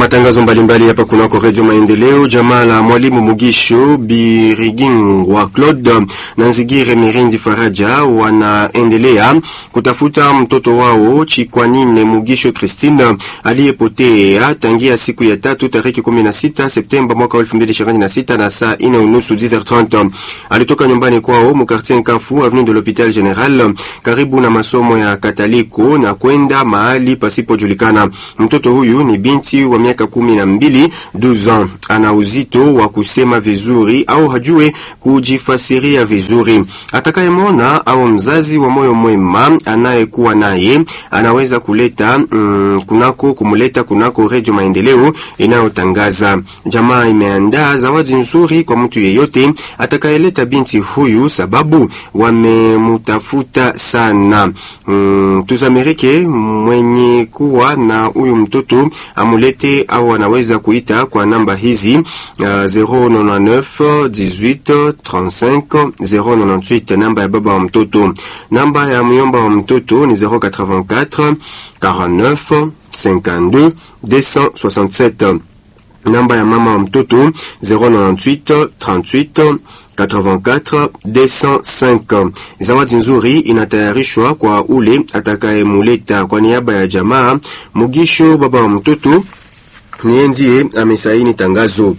Matangazo mbalimbali hapa kunako Radio Maendeleo. Jamaa la Mwalimu Mugisho Birigingwa Claude na Nzigire Mirindi Faraja wanaendelea kutafuta mtoto wao Chikwanine Mugisho Christine aliyepotea tangia siku ya 3 tarehe 16 Septemba mwaka 2026 na saa 4:30 10h30. Alitoka nyumbani kwao mu quartier Nkafu avenue de l'Hôpital Général karibu na masomo ya Kataliko na kwenda mahali pasipojulikana. Mtoto huyu ni binti wa miaka 12, 12 ans. Ana uzito wa kusema vizuri au hajue kujifasiria vizuri. Atakayemwona au mzazi wa moyo mwema anayekuwa naye anaweza kuleta kumuleta kunako Radio Maendeleo inayotangaza. Jamaa imeandaa zawadi nzuri kwa mtu yeyote atakayeleta binti huyu, sababu wamemutafuta sana. Tuzamerike mwenye kuwa na huyu mtoto amulete au anaweza kuita kwa namba hizi 099 18 35 098, namba ya baba wa mtoto. Namba ya myomba wa mtoto ni 084 49 52 267. Namba ya mama wa mtoto 098 38 84 205. Zawadi nzuri inatayarishwa kwa ule atakayemuleta. Kwa niaba ya jamaa Mugisho baba wa mtoto ni ndiye amesaini tangazo.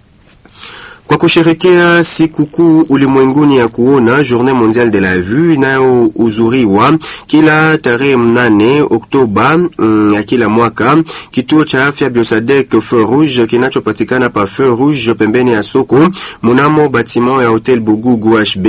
Kwa kusherekea siku kuu ulimwenguni ya kuona, Journée Mondiale de la Vue, inayohudhuriwa kila tarehe 8 Oktoba ya kila mwaka, kituo cha afya Biosadec Feu Rouge kinachopatikana pa Feu Rouge pembeni ya soko mnamo bâtiment ya Hotel Bugugu HB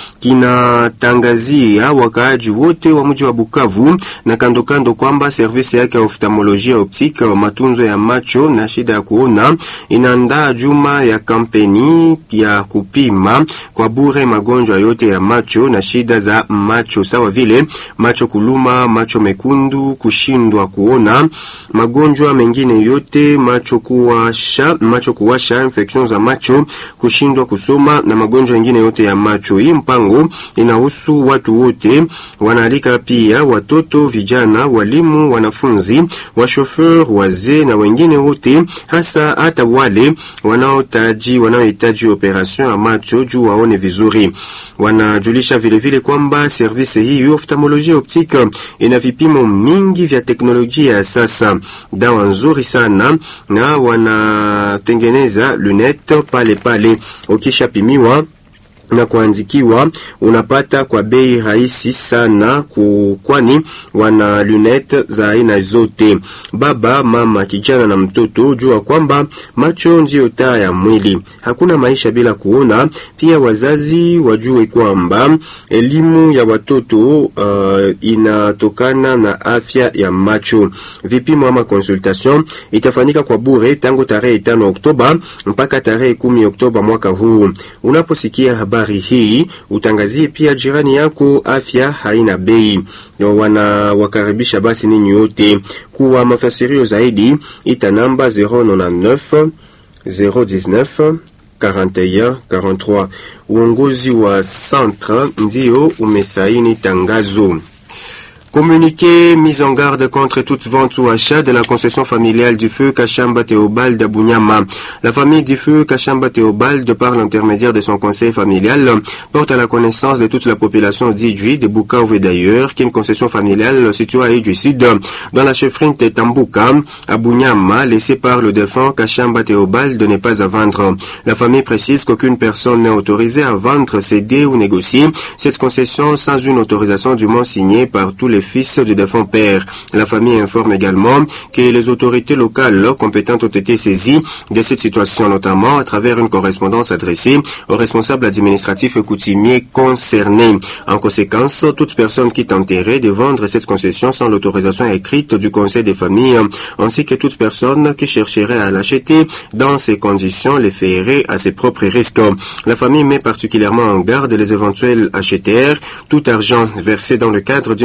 kinatangazia wakaaji wote wa mji wa Bukavu na kando kando kwamba service yake ya ophthalmologie optique, matunzo ya macho na shida ya kuona, inaandaa juma ya kampeni ya kupima kwa bure magonjwa yote ya macho na shida za macho sawa vile macho kuluma, macho mekundu, kushindwa kuona, magonjwa mengine yote, macho kuwasha, infection za macho, kushindwa kusoma na magonjwa mengine yote ya macho. Hii mpango inahusu watu wote, wanaalika pia watoto, vijana, walimu, wanafunzi, washofeur, wazee na wengine wote, hata wale wanaohitaji operation ya macho juu waone vizuri. Wanajulisha vile kwamba service hii ophthalmologie optique ina vipimo mingi vya teknolojia ya sasa, dawa nzuri sana, na wanatengeneza lunette pale. Ukishapimiwa na kuandikiwa unapata kwa bei rahisi sana, kwani wana lunette za aina zote. Baba, mama, kijana na mtoto, jua kwamba macho ndio taa ya mwili. Hakuna maisha bila kuona. Pia wazazi wajue kwamba elimu ya watoto inatokana na afya ya macho. Vipimo ama consultation itafanyika kwa bure tangu tarehe 5 Oktoba mpaka tarehe 10 Oktoba mwaka huu. Unaposikia habari hii utangazie pia jirani yako, afya haina bei. Wanawakaribisha basi ninyi yote. Kwa mafasirio zaidi ita namba 099 019 41 43. Uongozi wa centre ndio umesaini tangazo. Communiqué, mise en garde contre toute vente ou achat de la concession familiale du feu Kachamba Théobald Bunyama. La famille du feu Kachamba Théobald, par l'intermédiaire de son conseil familial, porte à la connaissance de toute la population d'Idjui, de Bukavu et d'ailleurs, qu'une concession familiale située à Idjui Sud, dans la chefferie de Tambuka, à Bunyama, laissée par le défunt Kachamba Théobald, n'est pas à vendre. La famille précise qu'aucune personne n'est autorisée à vendre, céder ou négocier cette concession sans une autorisation du moins signée par tous les fils du défunt père. La famille informe également que les autorités locales compétentes ont été saisies de cette situation, notamment à travers une correspondance adressée aux responsables administratifs et coutumiers concernés. En conséquence, toute personne qui tenterait de vendre cette concession sans l'autorisation écrite du conseil des familles, ainsi que toute personne qui chercherait à l'acheter dans ces conditions, les ferait à ses propres risques. La famille met particulièrement en garde les éventuels acheteurs. Tout argent versé dans le cadre d'une transaction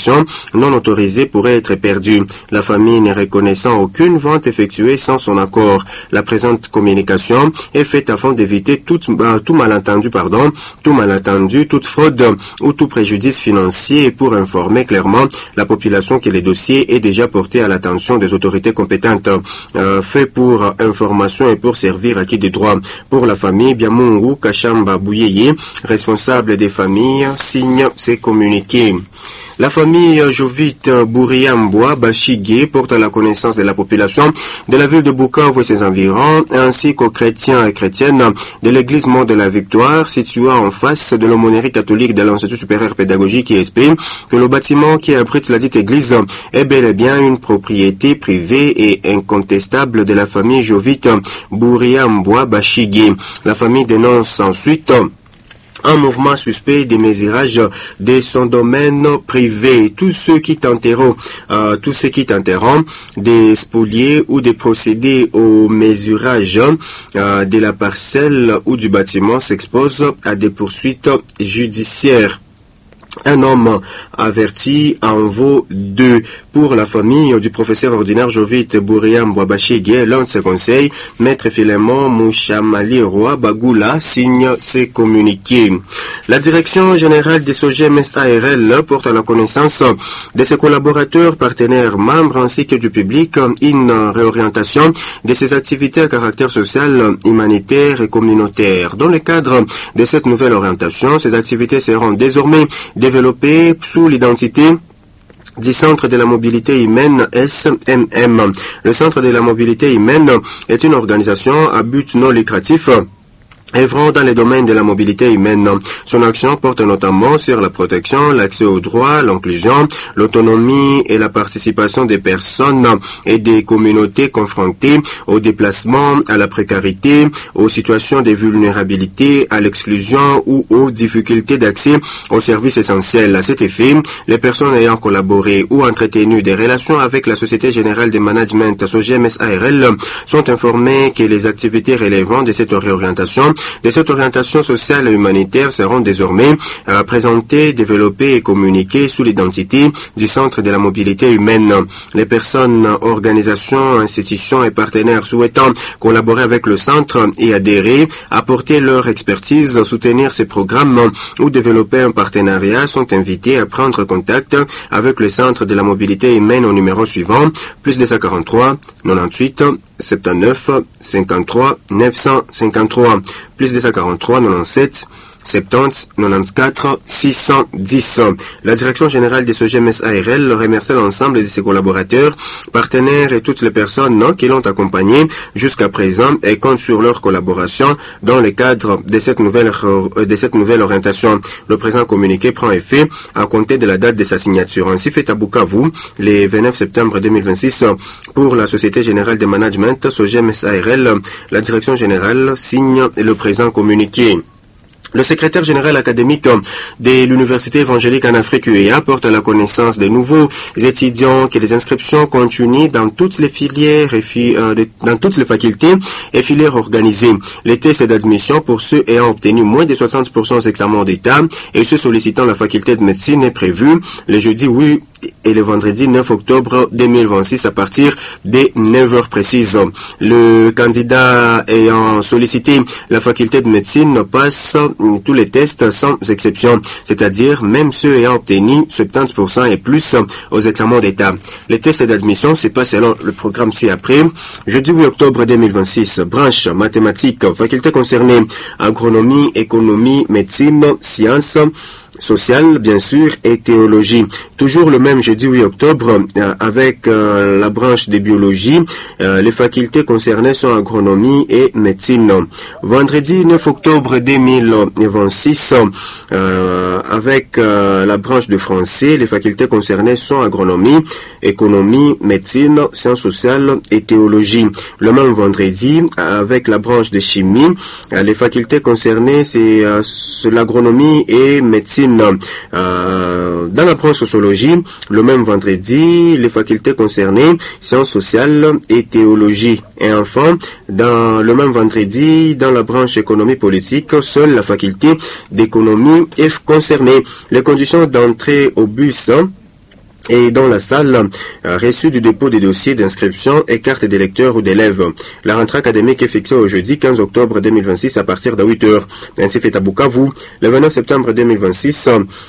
transactions non autorisées pourraient être perdues. La famille n'est reconnaissant aucune vente effectuée sans son accord. La présente communication est faite afin d'éviter tout malentendu, toute fraude ou tout préjudice financier et pour informer clairement la population que le dossier est déjà porté à l'attention des autorités compétentes. Fait pour information et pour servir à qui de droit. Pour la famille, Biamungu Kachamba Bouyeye, responsable des familles, signe ces communiqués. La famille Jovit Bouriambois Bachigé porte à la connaissance de la population de la ville de Bukavu et ses environs, ainsi qu'aux chrétiens et chrétiennes de l'église Mont de la Victoire, située en face de l'aumônerie catholique de l'Institut supérieur pédagogique ISP, que le bâtiment qui abrite la dite église est bel et bien une propriété privée et incontestable de la famille Jovit Bouriambois Bachigé. La famille dénonce ensuite un mouvement suspect des mésirages de son domaine privé. Tous ceux qui tenteront des spolier ou de procéder au mesurage de la parcelle ou du bâtiment s'exposent à des poursuites judiciaires. Un homme averti en vaut deux. Pour la famille du professeur ordinaire Jovit Bouriam Bouabachigé, l'un de ses conseils, Maître Philémon Mouchamali Roi Bagoula, signe ses communiqués. La direction générale des SOGEM SARL porte à la connaissance de ses collaborateurs, partenaires, membres ainsi que du public une réorientation de ses activités à caractère social, humanitaire et communautaire. Dans le cadre de cette nouvelle orientation, ces activités seront désormais développées sous l'identité du Centre de la mobilité humaine SMM. Le Centre de la mobilité humaine est une organisation à but non lucratif œuvrant dans les domaines de la mobilité humaine. Son action porte notamment sur la protection, l'accès aux droits, l'inclusion, l'autonomie et la participation des personnes et des communautés confrontées au déplacement, à la précarité, aux situations de vulnérabilité, à l'exclusion ou aux difficultés d'accès aux services essentiels. À cet effet, les personnes ayant collaboré ou entretenu des relations avec la Société Générale de Management SOGEM SARL sont informées que les activités relevant de cette réorientation sociale et humanitaire seront désormais présentées, développées et communiquées sous l'identité du Centre de la mobilité humaine. Les personnes, organisations, institutions et partenaires souhaitant collaborer avec le Centre et adhérer, apporter leur expertise, soutenir ces programmes ou développer un partenariat sont invités à prendre contact avec le Centre de la mobilité humaine au numéro suivant, plus 243 98 79 53 953, plus 243 97 70 94 610. La direction générale des SOGEM SARL remercie l'ensemble de ses collaborateurs, partenaires et toutes les personnes qui l'ont accompagné jusqu'à présent et compte sur leur collaboration dans le cadre de cette nouvelle orientation. Le présent communiqué prend effet à compter de la date de sa signature. Ainsi fait à Bukavu, le 29 septembre 2026, pour la Société Générale de Management SOGEM SARL, la direction générale signe le présent communiqué. Le secrétaire général académique de l'Université évangélique en Afrique UEA porte à la connaissance des nouveaux étudiants que les inscriptions continuent dans toutes les filières dans toutes les facultés et filières organisées. Les tests d'admission pour ceux ayant obtenu moins de 60% aux examens d'État et ceux sollicitant la faculté de médecine est prévu le jeudi 8 et le vendredi 9 octobre 2026 à partir des 9h précises. Le candidat ayant sollicité la faculté de médecine passe tous les tests sans exception, c'est-à-dire même ceux ayant obtenu 70% et plus aux examens d'État. Les tests d'admission se passent selon le programme ci-après. Jeudi 8 octobre 2026, branche mathématiques, faculté concernée, agronomie, économie, médecine, sciences, sociale, bien sûr, et théologie. Toujours le même jeudi 8 octobre, avec la branche de biologie, les facultés concernées sont agronomie et médecine. Vendredi 9 octobre 2026, avec la branche de français, les facultés concernées sont agronomie, économie, médecine, sciences sociales et théologie. Le même vendredi, avec la branche de chimie, les facultés concernées, c'est l'agronomie et médecine. Dans la branche sociologie, le même vendredi, les facultés concernées, sciences sociales et théologie. Et enfin, dans le même vendredi, dans la branche économie politique, seule la faculté d'économie est concernée. Les conditions d'entrée au bus et dans la salle reçu du dépôt des dossiers d'inscription et cartes d'électeurs ou d'élèves. La rentrée académique est fixée au jeudi 15 octobre 2026 à partir de 8h. Ainsi fait à Bukavu. Le 29 septembre 2026,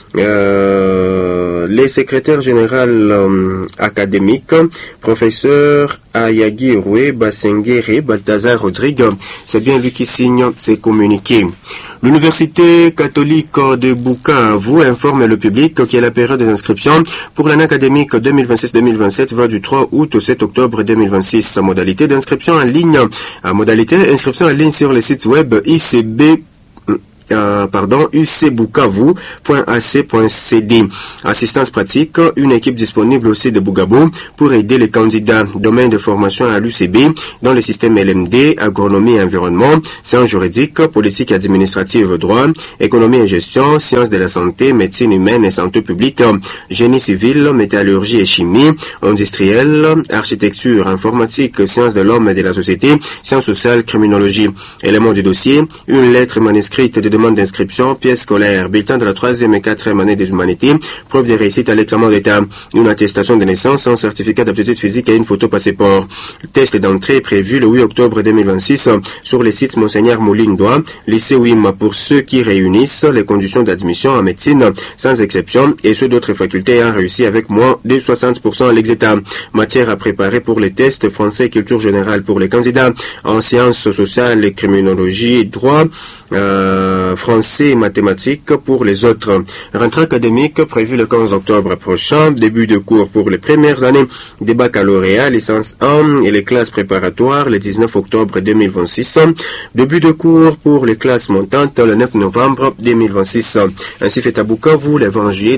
les secrétaires généraux académiques, professeurs Ayagi Roué, Basengere, Balthazar Rodrigue, c'est bien lui qui signe ces communiqués. L'Université catholique de Bukavu informe le public que la période des inscriptions pour l'année académique 2026-2027 va du 3 août au 7 octobre 2026. Modalité d'inscription en ligne, inscription en ligne sur le site web ucbukavu.ac.cd. Assistance pratique, une équipe disponible au site de Bugabo pour aider les candidats. Domaine de formation à l'UCB dans le système LMD, agronomie et environnement, sciences juridiques, politique et administrative, droit, économie et gestion, sciences de la santé, médecine humaine et santé publique, génie civil, métallurgie et chimie, industrielle, architecture, informatique, sciences de l'homme et de la société, sciences sociales, criminologie. Éléments du dossier, une lettre manuscrite de demande d'inscription, pièce scolaire, bulletin de la 3e et 4e année des humanités, preuve de réussite à l'examen d'État, une attestation de naissance, un certificat d'aptitude physique et une photo passeport. Le test d'entrée est prévu le 8 octobre 2026 sur les sites Monseigneur Moulindois, lycée WIM pour ceux qui réunissent les conditions d'admission en médecine sans exception et ceux d'autres facultés ayant réussi avec moins de 60% à l'exétat. Matière à préparer pour les tests français et culture générale pour les candidats en sciences sociales et criminologie et droit, français et mathématiques pour les autres. Rentrée académique prévue le 15 octobre prochain, début de cours pour les premières années des baccalauréats, licence 1 et les classes préparatoires le 19 octobre 2026, début de cours pour les classes montantes le 9 novembre 2026. Ainsi fait à Bukavu le 20 juillet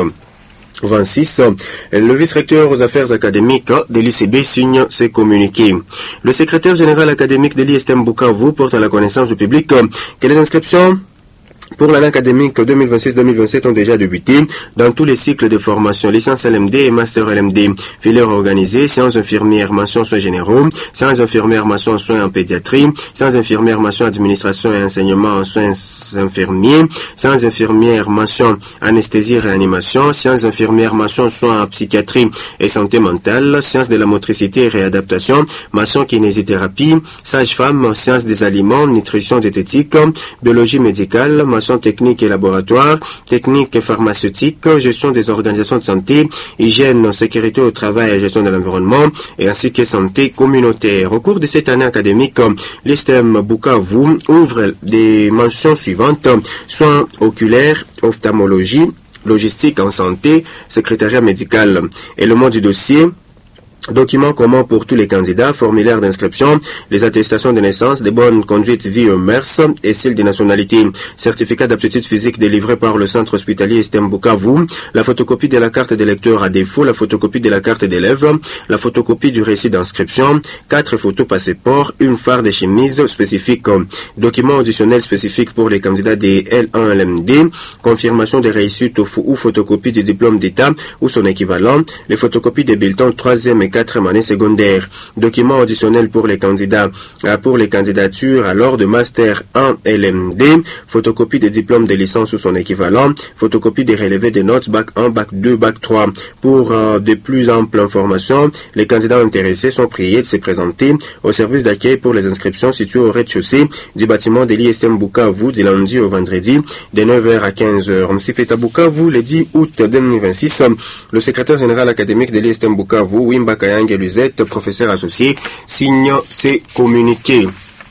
2026. Le vice-recteur aux affaires académiques de l'ICB signe ses communiqués. Le secrétaire général académique de l'ISTM Bukavu porte à la connaissance du public que les inscriptions pour l'année académique 2026-2027 ont déjà débuté dans tous les cycles de formation, licence LMD et master LMD, filière organisée, sciences infirmières, mention soins généraux, sciences infirmières, mention soins en pédiatrie, sciences infirmières, mention administration et enseignement en soins infirmiers, sciences infirmières, mention anesthésie et réanimation, sciences infirmières, mention soins en psychiatrie et santé mentale, sciences de la motricité et réadaptation, mention kinésithérapie, sage-femme, sciences des aliments, nutrition diététique, biologie médicale, technique et laboratoire, technique et pharmaceutique, gestion des organisations de santé, hygiène, sécurité au travail et gestion de l'environnement, et ainsi que santé communautaire. Au cours de cette année académique, l'ISTM Bukavu ouvre des mentions suivantes: soins oculaires, ophtalmologie, logistique en santé, secrétariat médical. Éléments du dossier: documents communs pour tous les candidats, formulaire d'inscription, les attestations de naissance, de bonne conduite vie et mœurs et style de nationalité, certificat d'aptitude physique délivré par le centre hospitalier ISTM Bukavu, la photocopie de la carte d'électeur à défaut, la photocopie de la carte d'élève, la photocopie du récit d'inscription, 4 photos passeport, une phare de chemise spécifique, documents auditionnels spécifiques pour les candidats des L1 LMD, confirmation de réussite ou photocopie du diplôme d'État ou son équivalent, les photocopies des bulletins 3e et 4e année secondaire, documents auditionnels pour les candidats, pour les candidatures alors de Master 1 LMD, photocopie des diplômes de licence ou son équivalent, photocopie des relevés des notes Bac 1, Bac 2, Bac 3. Pour de plus amples informations, les candidats intéressés sont priés de se présenter au service d'accueil pour les inscriptions situé au rez-de-chaussée du bâtiment de l'ISTM Bukavu du lundi au vendredi de 9h à 15h. M. Feta Bukavu, le 10 août 2026, le secrétaire général académique de l'ISTM Bukavu, Wimba Kayange Luzette, professeur associé, signe ses communiqués.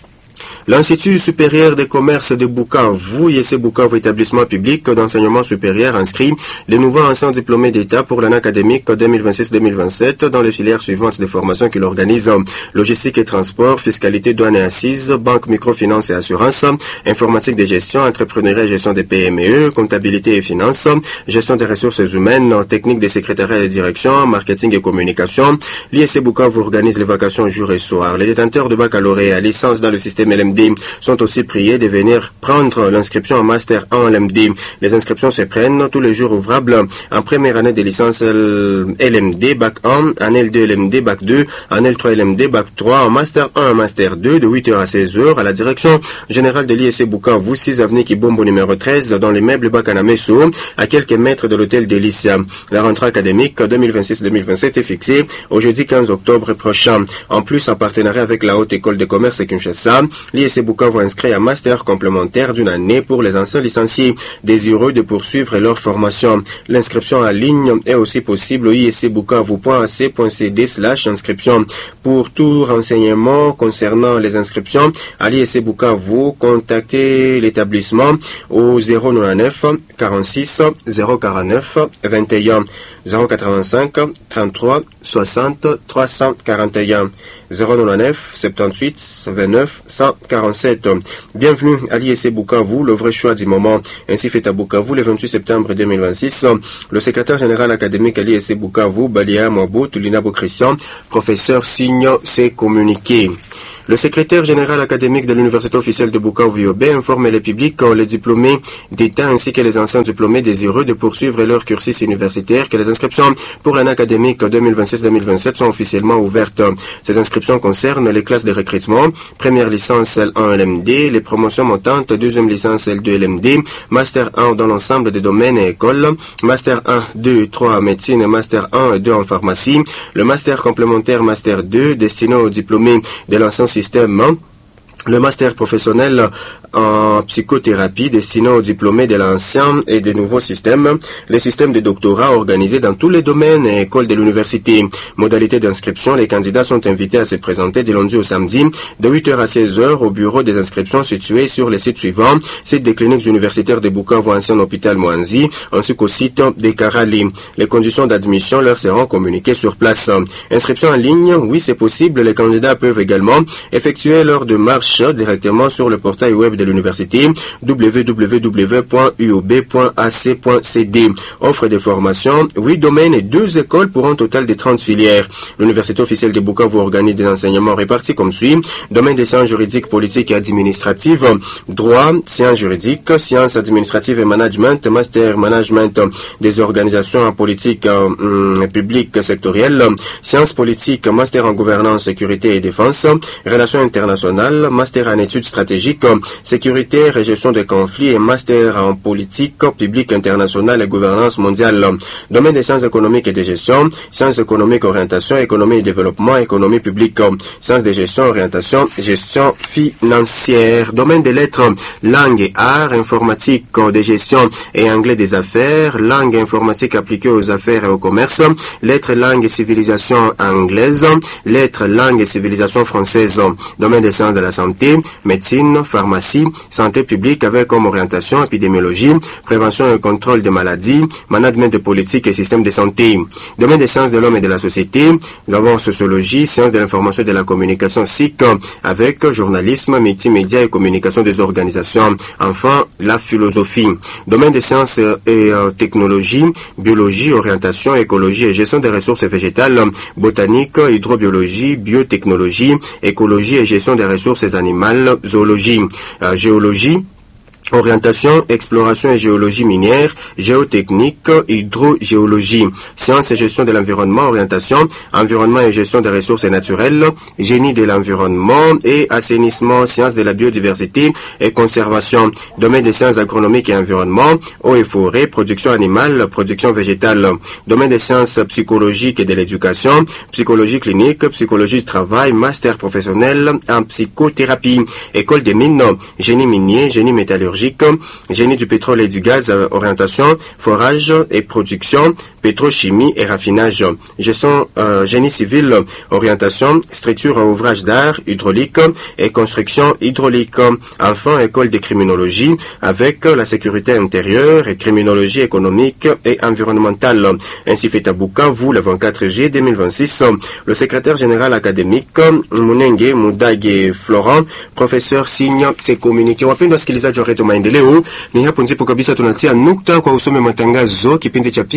L'Institut supérieur des commerces de Bukavu, IEC Bukavu, établissement public d'enseignement supérieur, inscrit les nouveaux anciens diplômés d'État pour l'année académique 2026-2027 dans les filières suivantes de formation qu'il organise: logistique et transport, fiscalité, douane et assises, banque, microfinance et assurance, informatique de gestion, entrepreneuriat et gestion des PME, comptabilité et finances, gestion des ressources humaines, technique des secrétariats et direction, marketing et communication. L'IEC Bukavu organise les vacations jour et soir. Les détenteurs de baccalauréat, licence dans le système LMD LMD sont aussi priés de venir prendre l'inscription en Master 1 en LMD. Les inscriptions se prennent tous les jours ouvrables en première année de licence LMD, Bac 1, en L2 LMD, Bac 2, en L3 LMD, Bac 3, en Master 1, en Master 2, de 8h à 16h, à la direction générale de l'ISC Bukavu, 6 avenue Kibombo numéro 13, dans l'immeuble Bakanameso, à quelques mètres de l'hôtel Delicia. La rentrée académique 2026-2027 est fixée au jeudi 15 octobre prochain. En plus, en partenariat avec la Haute École de Commerce et Kinshasa, l'ISC Bukavu inscrit un master complémentaire d'une année pour les anciens licenciés désireux de poursuivre leur formation. L'inscription en ligne est aussi possible au iscbukavu.ac.cd/inscription. Pour tout renseignement concernant les inscriptions à l'ISC Bukavu, contactez l'établissement au 099 46 049 21 085 33 60 341 099 78 29 147. Bienvenue à l'ISC Bukavu, le vrai choix du moment. Ainsi fait à Bukavu le 28 septembre 2026. Le secrétaire général académique à l'ISC Bukavu, Balia Mwabo Tulinabo Christian, professeur signe ses communiqués. Le secrétaire général académique de l'Université officielle de Bukavu-Yobe informe les publics, les diplômés d'État ainsi que les anciens diplômés désireux de poursuivre leur cursus universitaire que les inscriptions pour l'année académique 2026-2027 sont officiellement ouvertes. Ces inscriptions concernent les classes de recrutement, première licence L1 LMD, les promotions montantes, deuxième licence L2 LMD, Master 1 dans l'ensemble des domaines et écoles, Master 1, 2, 3 en médecine, Master 1 et 2 en pharmacie, le Master complémentaire Master 2 destiné aux diplômés de l'ancien système, le master professionnel en psychothérapie destiné aux diplômés de l'ancien et des nouveaux systèmes, les systèmes de doctorat organisés dans tous les domaines et écoles de l'université. Modalité d'inscription, les candidats sont invités à se présenter du lundi au samedi de 8h à 16h au bureau des inscriptions situé sur les sites suivants, site des cliniques universitaires de Bukavu, ancien hôpital Mwanzi, ainsi qu'au site des Karali. Les conditions d'admission leur seront communiquées sur place. Inscription en ligne, oui c'est possible, les candidats peuvent également effectuer leur démarche directement sur le portail web de l'université www.uob.ac.cd. Offre de formation, 8 domaines et 2 écoles pour un total de 30 filières. L'Université officielle de Bukavu organise des enseignements répartis comme suit: domaine des sciences juridiques, politiques et administratives, droit, sciences juridiques, sciences administratives et management, master management des organisations en politique publique sectorielle, sciences politiques, master en gouvernance, sécurité et défense, relations internationales, master en études stratégiques, sécurité et gestion des conflits et master en politique publique internationale et gouvernance mondiale. Domaine des sciences économiques et de gestion, sciences économiques, orientation, économie et développement, économie publique, sciences de gestion, orientation, gestion financière. Domaine des lettres, langue et art, informatique de gestion et anglais des affaires, langue informatique appliquée aux affaires et au commerce, lettres, langue et civilisation anglaise, lettres, langue et civilisation française. Domaine des sciences de la santé, médecine, pharmacie, santé publique avec comme orientation épidémiologie, prévention et contrôle des maladies, management de politique et système de santé. Domaine des sciences de l'homme et de la société, nous avons sociologie, sciences de l'information et de la communication SIC, avec journalisme, multimédia et communication des organisations. Enfin, la philosophie. Domaine des sciences et technologie, biologie, orientation, écologie et gestion des ressources végétales, botanique, hydrobiologie, biotechnologie, écologie et gestion des ressources animales, zoologie, géologie, orientation, exploration et géologie minière, géotechnique, hydrogéologie, sciences et gestion de l'environnement, orientation, environnement et gestion des ressources naturelles, génie de l'environnement et assainissement, sciences de la biodiversité et conservation, domaine des sciences agronomiques et environnement, eau et forêt, production animale, production végétale, domaine des sciences psychologiques et de l'éducation, psychologie clinique, psychologie du travail, master professionnel en psychothérapie, école des mines, génie minier, génie métallurgique, génie du pétrole et du gaz, orientation, forage et production, pétrochimie et raffinage, gestion, génie civil, orientation, structure ouvrage d'art, hydraulique et construction hydraulique. Enfin, école de criminologie avec la sécurité intérieure et criminologie économique et environnementale. Ainsi fait à Bukavu le 24 juillet 2026. Le secrétaire général académique Munenge Mudage Florent, professeur signe ses communiqué. Wapendwa wasikilizaji wa Redio Maendeleo, ni hapo ndipo kabisa tunatia nukta kwa usome matangazo kipindi cha pili hapa kuna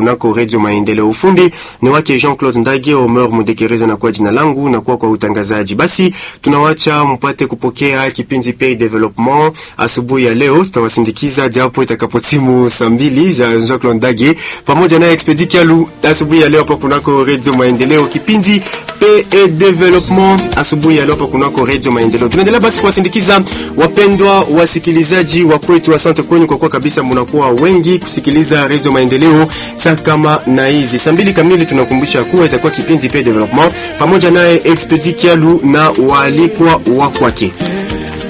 kunako Radio Maendeleo. Ufundi ni wake Jean-Claude Ndage, Omer Mudekereza na kwa jina langu na kwa utangazaji. Basi tunawacha mpate kupokea kipindi Pay Development asubuhi ya leo. Tutawasindikiza japo itakapotimu saa 2 Jean-Claude Ndage pamoja na Expedi Kialu asubuhi ya leo hapa kunako Radio Maendeleo, kipindi Pay Development asubuhi ya leo hapa kunako Radio Maendeleo. Tunaendelea basi kuwasindikiza wapendwa wasikilizaji wa kwetu. Asante kwenu kwa kabisa, mnakuwa wengi kusikiliza Radio Maendeleo saa kama na hizi. Saa 2 kamili tunakumbusha kuwa itakuwa kipindi Pay Development pamoja naye Expedi Kialu na waalikwa wa kwake.